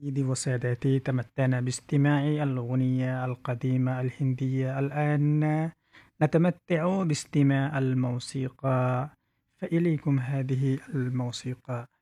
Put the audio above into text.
سيدي وسادتي، تمتعنا باستماع الأغنية القديمة الهندية. الآن نتمتع باستماع الموسيقى، فإليكم هذه الموسيقى.